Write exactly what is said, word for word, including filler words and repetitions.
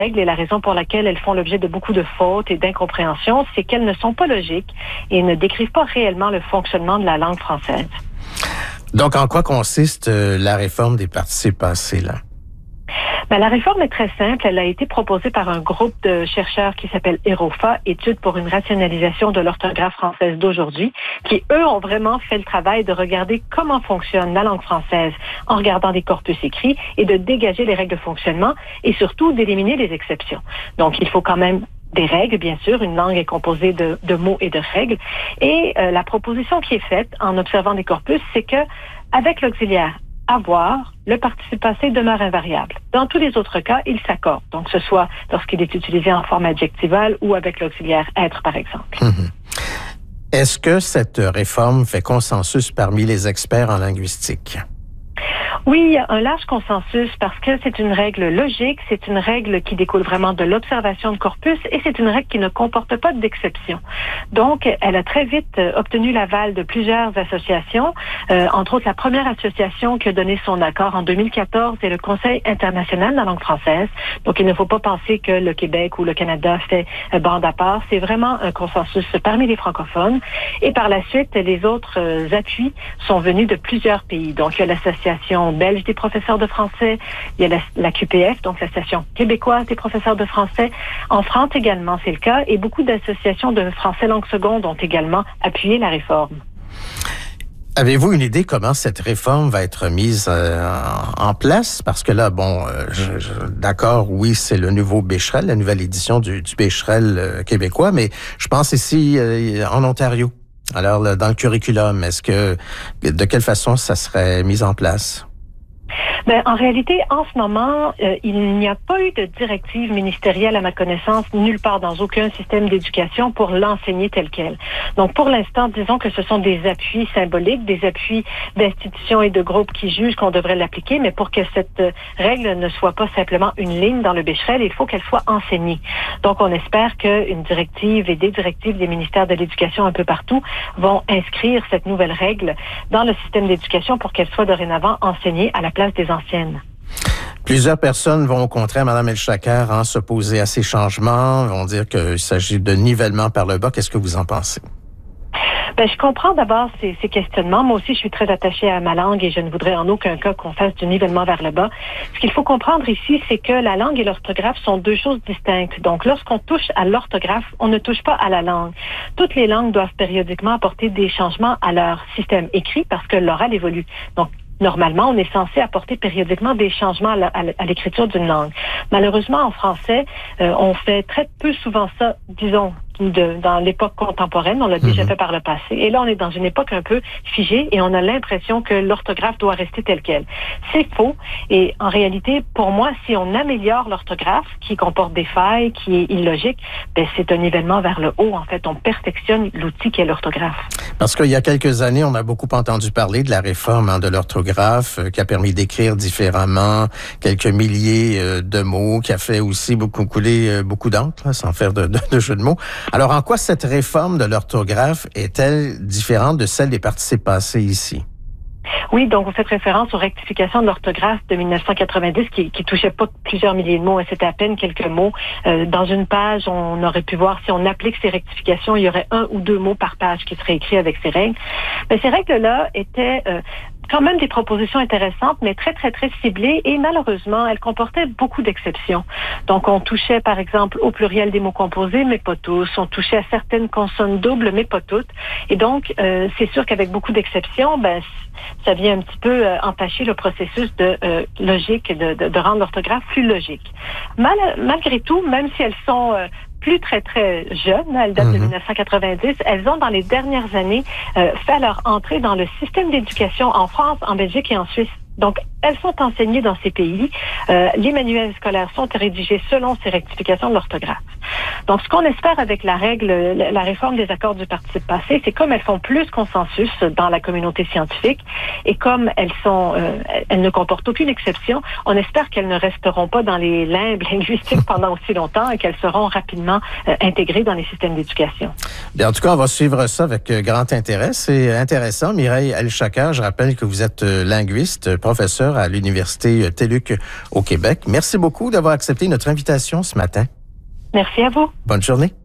règles et la raison pour laquelle elles font l'objet de beaucoup de fautes et d'incompréhensions, c'est qu'elles ne sont pas logiques et ne décrivent pas réellement le fonctionnement de la langue française. Donc, en quoi consiste euh, la réforme des participes passés, là? Ben, la réforme est très simple. Elle a été proposée par un groupe de chercheurs qui s'appelle EROFA, Études pour une rationalisation de l'orthographe française d'aujourd'hui, qui, eux, ont vraiment fait le travail de regarder comment fonctionne la langue française en regardant des corpus écrits et de dégager les règles de fonctionnement et surtout d'éliminer les exceptions. Donc, il faut quand même des règles, bien sûr. Une langue est composée de, de mots et de règles. Et euh, la proposition qui est faite en observant des corpus, c'est que avec l'auxiliaire avoir, le participe passé demeure invariable. Dans tous les autres cas, il s'accorde. Donc, ce soit lorsqu'il est utilisé en forme adjectivale ou avec l'auxiliaire être, par exemple. Mmh. Est-ce que cette réforme fait consensus parmi les experts en linguistique? Oui, il y a un large consensus parce que c'est une règle logique, c'est une règle qui découle vraiment de l'observation de corpus et c'est une règle qui ne comporte pas d'exception. Donc, elle a très vite obtenu l'aval de plusieurs associations, euh, entre autres la première association qui a donné son accord en deux mille quatorze est le Conseil international de la langue française. Donc, il ne faut pas penser que le Québec ou le Canada fait bande à part. C'est vraiment un consensus parmi les francophones. Et par la suite, les autres euh, appuis sont venus de plusieurs pays. Donc, il y a l'association belge des professeurs de français, il y a la, la Q P F, donc l'Association québécoise des professeurs de français. En France également, c'est le cas, et beaucoup d'associations de français langue seconde ont également appuyé la réforme. Avez-vous une idée comment cette réforme va être mise euh, en place? Parce que là, bon, euh, je, je, d'accord, oui, c'est le nouveau Becherel, la nouvelle édition du, du Becherel euh, québécois, mais je pense ici euh, en Ontario. Alors, là, dans le curriculum, est-ce que, de quelle façon ça serait mis en place? Ben, en réalité, en ce moment, euh, il n'y a pas eu de directive ministérielle, à ma connaissance, nulle part dans aucun système d'éducation pour l'enseigner tel quel. Donc, pour l'instant, disons que ce sont des appuis symboliques, des appuis d'institutions et de groupes qui jugent qu'on devrait l'appliquer, mais pour que cette règle ne soit pas simplement une ligne dans le Becherel, il faut qu'elle soit enseignée. Donc, on espère qu'une directive et des directives des ministères de l'Éducation un peu partout vont inscrire cette nouvelle règle dans le système d'éducation pour qu'elle soit dorénavant enseignée à la place des anciennes. Plusieurs personnes vont au contraire, Mme Elchaker, hein, s'opposer à ces changements, vont dire qu'il s'agit de nivellement par le bas. Qu'est-ce que vous en pensez? Ben, je comprends d'abord ces, ces questionnements. Moi aussi, je suis très attachée à ma langue et je ne voudrais en aucun cas qu'on fasse du nivellement vers le bas. Ce qu'il faut comprendre ici, c'est que la langue et l'orthographe sont deux choses distinctes. Donc, lorsqu'on touche à l'orthographe, on ne touche pas à la langue. Toutes les langues doivent périodiquement apporter des changements à leur système écrit parce que l'oral évolue. Donc, normalement, on est censé apporter périodiquement des changements à l'écriture d'une langue. Malheureusement, en français, euh, on fait très peu souvent ça, disons, de, dans l'époque contemporaine. On l'a déjà fait par le passé. Et là, on est dans une époque un peu figée et on a l'impression que l'orthographe doit rester telle quelle. C'est faux. Et en réalité, pour moi, si on améliore l'orthographe, qui comporte des failles, qui est illogique, ben, c'est un nivellement vers le haut. En fait, on perfectionne l'outil qu'est l'orthographe. Parce qu'il y a quelques années, on a beaucoup entendu parler de la réforme hein, de l'orthographe euh, qui a permis d'écrire différemment quelques milliers euh, de mots, qui a fait aussi beaucoup couler euh, beaucoup d'encre, hein, sans faire de, de, de jeu de mots. Alors, en quoi cette réforme de l'orthographe est-elle différente de celle des participes passés ici? Oui, donc vous faites référence aux rectifications de l'orthographe de mille neuf cent quatre-vingt-dix qui, qui touchaient pas plusieurs milliers de mots, c'était à peine quelques mots. Euh, dans une page, on aurait pu voir si on applique ces rectifications, il y aurait un ou deux mots par page qui seraient écrits avec ces règles. Mais ces règles-là étaient euh, quand même des propositions intéressantes, mais très, très, très ciblées et malheureusement, elles comportaient beaucoup d'exceptions. Donc, on touchait, par exemple, au pluriel des mots composés, mais pas tous. On touchait à certaines consonnes doubles, mais pas toutes. Et donc, euh, c'est sûr qu'avec beaucoup d'exceptions, ben, ça vient un petit peu euh, entacher le processus de euh, logique, de, de, de rendre l'orthographe plus logique. Mal, malgré tout, même si elles sont euh, plus très, très jeunes, elles datent mm-hmm. de mille neuf cent quatre-vingt-dix, elles ont, dans les dernières années, euh, fait leur entrée dans le système d'éducation en France, en Belgique et en Suisse. Donc, elles sont enseignées dans ces pays. Euh, les manuels scolaires sont rédigés selon ces rectifications de l'orthographe. Donc, ce qu'on espère avec la règle, la réforme des accords du participe passé, c'est comme elles font plus consensus dans la communauté scientifique et comme elles sont, euh, elles ne comportent aucune exception, on espère qu'elles ne resteront pas dans les limbes linguistiques pendant aussi longtemps et qu'elles seront rapidement euh, intégrées dans les systèmes d'éducation. Bien, en tout cas, on va suivre ça avec grand intérêt. C'est intéressant. Mireille Elchaker, je rappelle que vous êtes linguiste, professeur chercheur à l'Université TÉLUQ au Québec. Merci beaucoup d'avoir accepté notre invitation ce matin. Merci à vous. Bonne journée.